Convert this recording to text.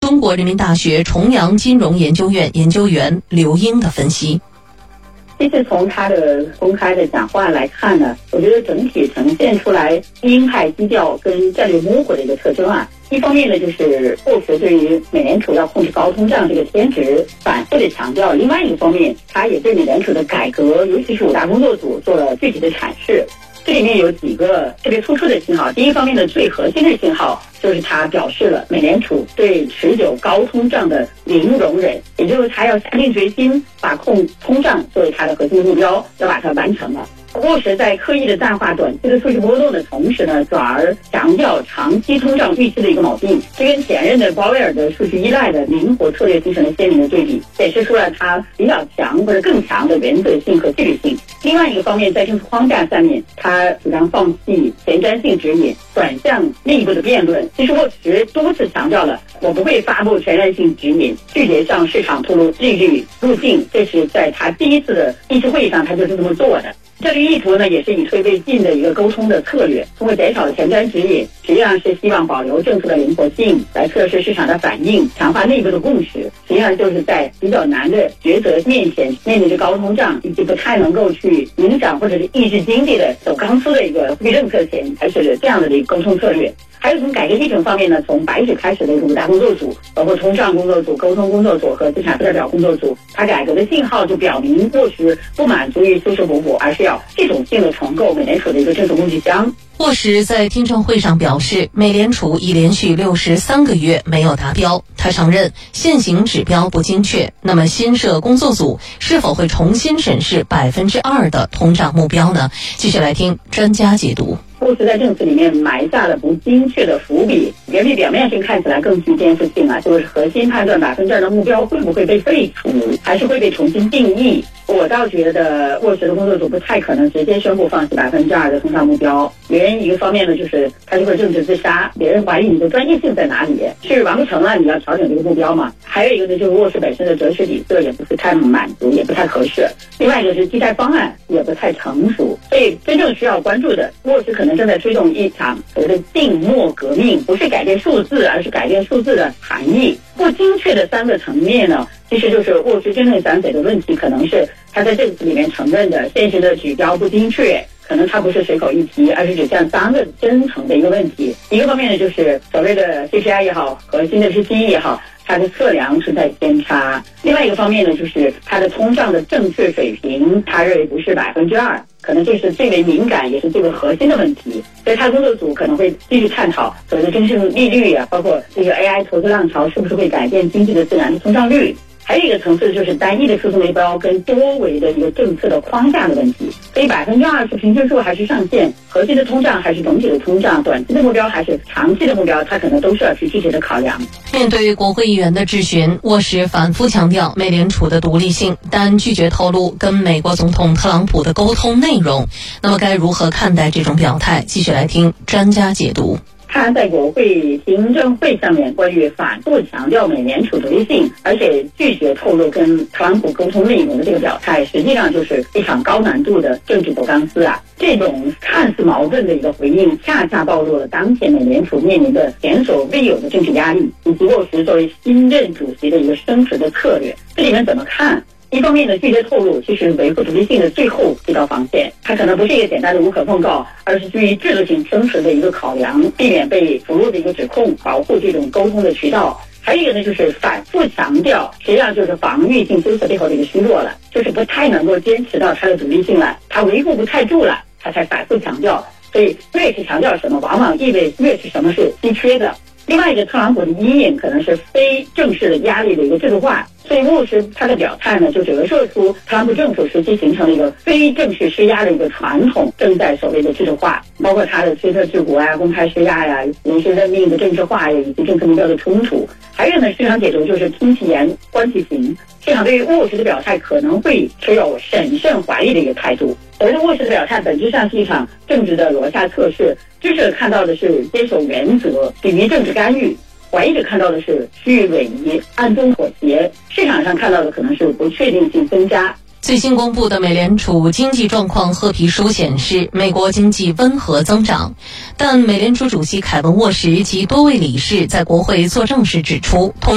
中国人民大学重阳金融研究院研究员刘英的分析。 其实从他的公开的讲话来看呢，我觉得整体呈现出来鹰派基调跟战略模糊的一个特征啊。一方面呢，就是沃什对于美联储要控制高通胀这个天职反复的强调；另外一个方面，他也对美联储的改革，尤其是5大工作组做了具体的阐释。这里面有几个特别突出的信号。第一方面的最核心的信号就是他表示了美联储对持久高通胀的零容忍，也就是他要下定决心把控通胀作为他的核心目标，要把它完成了。沃什在刻意的淡化短期的数据波动的同时呢，转而强调长期通胀预期的一个锚定，这跟前任的鲍威尔的数据依赖的灵活策略形成了鲜明的对比，显示出了他比较强或者更强的原则性和纪律性。另外一个方面，在政治框架下面，他主张放弃前瞻性指引，转向内部的辩论。其实沃什多次强调了，我不会发布前瞻性指引，拒绝向市场透露利率路径，这是在他第一次的议事会议上他就是这么做的。这个意图呢，也是以退为进的一个沟通的策略，通过减少前瞻指引，实际上是希望保留政策的灵活性，来测试市场的反应，强化内部的共识。实际上就是在比较难的抉择面前，面对着高通胀以及不太能够去影响或者是抑制经济的走钢丝的一个货币政策前，才是这样的一个沟通策略。还有从改革议程方面呢，从白纸开始的5大工作组，包括通胀工作组、沟通工作组和资产负债表工作组，它改革的信号就表明沃什不满足于修修补补，而是要系统性的重构美联储的一个政策工具箱。 沃什在听证会上表示，美联储已连续63个月没有达标。他承认现行指标不精确，那么新设工作组是否会重新审视2%的通胀目标呢？继续来听专家解读。 沃什在政策里面埋下了不精确的伏笔，也比表面上看起来更具颠覆性啊，就是核心判断2%的目标会不会被废除，还是会被重新定义。我倒觉得沃什的工作组不太可能直接宣布放弃2%的通胀目标。原因一个方面呢，就是他就会政治自杀，别人怀疑你的专业性在哪里，是完不成了，你要调整这个目标嘛。还有一个呢，就是沃什本身的哲学底色也不是太满足，也不太合适。另外一个是替代方案也不太成熟，所以真正需要关注的，沃什可能正在推动一场所谓的静默革命，不是改变数字，而是改变数字的含义。不精确的3个层面呢，其实就是沃什真正想解的问题，可能是他在政策里面承认的现实的指标不精确，可能它不是随口一提，而是指向3个真诚的一个问题。一个方面呢，就是所谓的 CPI 也好，核心的 PCE 也好，它的测量存在偏差。另外一个方面呢，就是它的通胀的正确水平，他认为不是2%，可能这是最为敏感也是最为核心的问题。所以他工作组可能会继续探讨所谓的真正利率啊，包括这个 AI 投资浪潮是不是会改变经济的自然的通胀率。还有一个层次就是单一的数字目标跟多维的一个政策的框架的问题。所以2%是平均数还是上限，核心的通胀还是总体的通胀，短期的目标还是长期的目标，它可能都是要去具体的考量。 面对国会议员的质询，沃什反复强调美联储的独立性，但拒绝透露跟美国总统特朗普的沟通内容。那么该如何看待这种表态？继续来听专家解读。 他在国会听证会上面关于反复强调美联储独立性，而且拒绝透露跟特朗普沟通内容的这个表态，实际上就是一场高难度的政治走钢丝啊。这种看似矛盾的一个回应，恰恰暴露了当前美联储面临的前所未有的政治压力，以及沃什作为新任主席的一个生存的策略。这里面怎么看？一方面呢，拒绝透露其实维护独立性的最后一道防线，它可能不是一个简单的无可奉告，而是基于制度性生存的一个考量，避免被腐入的一个指控，保护这种沟通的渠道。还有一个呢，就是反复强调，实际上就是防御性纠错背后的一个虚弱了，就是不太能够坚持到它的独立性了，它维护不太住了，它才反复强调。所以越是强调什么，往往意味越是什么是稀缺的。另外一个，特朗普的阴影可能是非正式的压力的一个制度化，所以沃什他的表态呢，就折射出特朗普政府时期形成了一个非正式施压的一个传统，正在所谓的制度化，包括他的推特治国啊、公开施压呀、人事任命的政治化呀，以及政策目标的冲突。还有呢，市场解读就是听其言观其行，市场对于沃什的表态可能会持有审慎怀疑的一个态度。所谓的沃什的表态本质上是一场政治的罗夏测试，支持者看到的是坚守原则，抵御政治干预；怀疑者看到的是虚与委蛇、暗中妥协。市场上看到的可能是不确定性增加。 最新公布的美联储经济状况褐皮书显示，美国经济温和增长，但美联储主席凯文·沃什及多位理事在国会作证时指出，